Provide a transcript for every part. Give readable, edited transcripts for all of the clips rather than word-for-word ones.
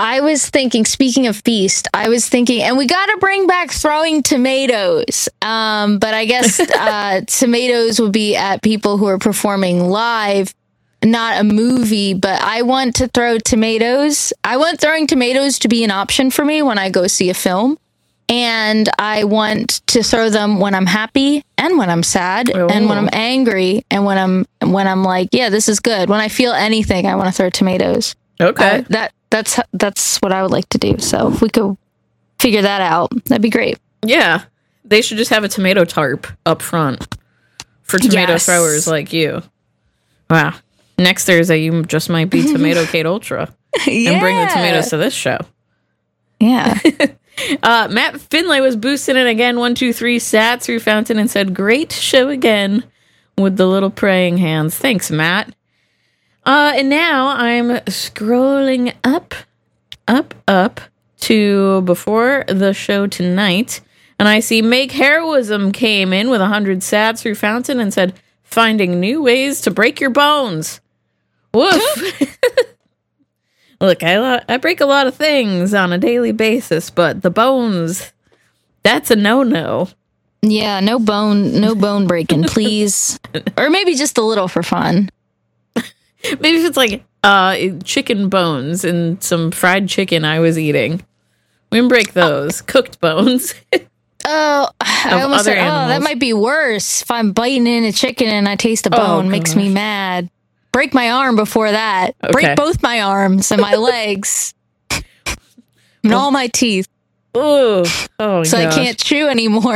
I was thinking, speaking of feast, I was thinking, and we got to bring back throwing tomatoes. But I guess tomatoes would be at people who are performing live, not a movie. But I want to throw tomatoes. I want throwing tomatoes to be an option for me when I go see a film. And I want to throw them when I'm happy and when I'm sad and when I'm angry and when I'm like, yeah, this is good. When I feel anything, I want to throw tomatoes. Okay. That's what I would like to do. So if we could figure that out, that'd be great. Yeah. They should just have a tomato tarp up front for tomato throwers like you. Wow. Next Thursday, you just might be Tomato Kate Ultra and bring the tomatoes to this show. Yeah. Matt Finlay was boosting it again. 1, 2, 3 sat through Fountain and said, "Great show again," with the little praying hands. Thanks, Matt. And now I'm scrolling up to before the show tonight, and I see Make Heroism came in with 100 sats through Fountain and said, "Finding new ways to break your bones." Woof. Look, I break a lot of things on a daily basis, but the bones, that's a no-no. Yeah, no bone breaking, please. Or maybe just a little for fun. Maybe if it's like chicken bones and some fried chicken I was eating. We can break those. Cooked bones. Oh, I almost said, that might be worse. If I'm biting in a chicken and I taste a bone, makes me mad. Break my arm before that. Okay. Break both my arms and my legs. And all my teeth. Oh, so I can't chew anymore.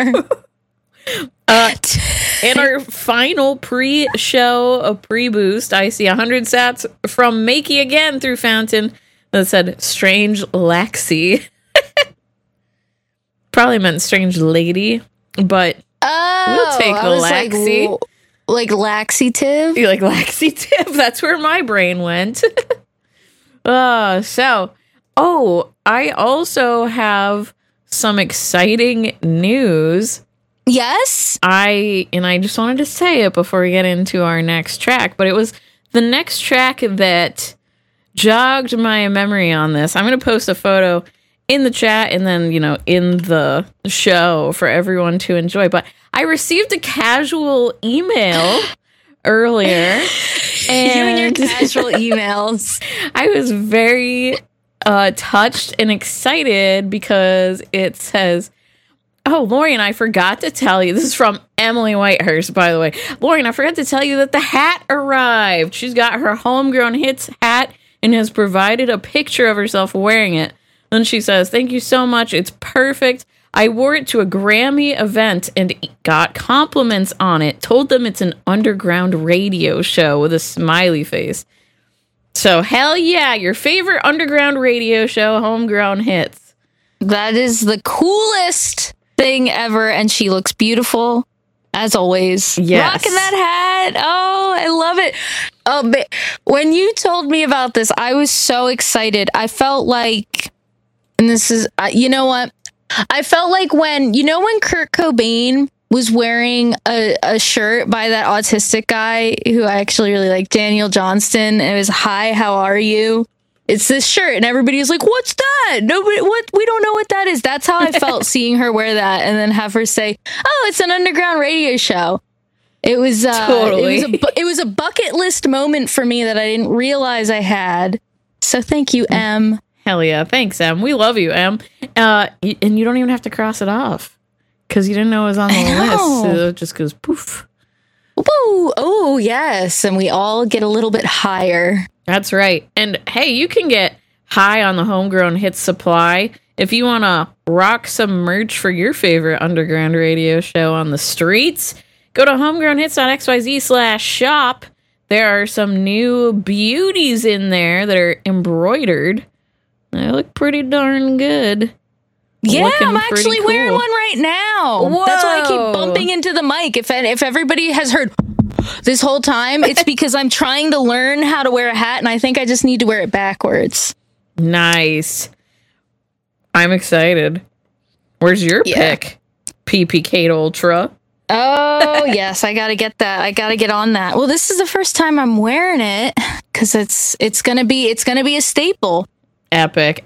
In our final pre-show, pre-boost, I see 100 sats from Makey again through Fountain that said Strange Laxy. Probably meant Strange Lady, but we'll take the Laxy. Like laxative? You like laxative? That's where my brain went. I also have some exciting news. Yes? I just wanted to say it before we get into our next track, but it was the next track that jogged my memory on this. I'm going to post a photo in the chat and then, in the show for everyone to enjoy. But I received a casual email earlier. And you and your casual emails. I was very touched and excited because it says, "Oh, Lorian, I forgot to tell you." This is from Emily Whitehurst, by the way. "Lorian, I forgot to tell you that the hat arrived." She's got her Homegrown Hits hat and has provided a picture of herself wearing it. Then she says, "Thank you so much. It's perfect. I wore it to a Grammy event and got compliments on it. Told them it's an underground radio show," with a smiley face. So, hell yeah, your favorite underground radio show, Homegrown Hits. That is the coolest thing ever, and she looks beautiful, as always. Yes. Rocking that hat. Oh, I love it. Oh, but when you told me about this, I was so excited. I felt like, and this is, you know what? I felt like when Kurt Cobain was wearing a shirt by that autistic guy who I actually really like, Daniel Johnston. It was, "Hi, how are you?" It's this shirt, and everybody was like, "What's that?" Nobody, we don't know what that is. That's how I felt seeing her wear that, and then have her say, "Oh, it's an underground radio show." It was totally. It was a bucket list moment for me that I didn't realize I had. So thank you, Em. Hell yeah. Thanks, Em. We love you, Em. And you don't even have to cross it off because you didn't know it was on the list. So it just goes poof. Woo! Oh, yes. And we all get a little bit higher. That's right. And hey, you can get high on the Homegrown Hits supply if you want to rock some merch for your favorite underground radio show on the streets. Go to homegrownhits.xyz/shop. There are some new beauties in there that are embroidered. They look pretty darn good. Yeah, I'm actually wearing one right now. Whoa. That's why I keep bumping into the mic. If everybody has heard this whole time, it's because I'm trying to learn how to wear a hat, and I think I just need to wear it backwards. Nice. I'm excited. Where's your pick? PP Kate Ultra. Oh, yes, I got to get that. I got to get on that. Well, this is the first time I'm wearing it because it's going to be a staple. Epic.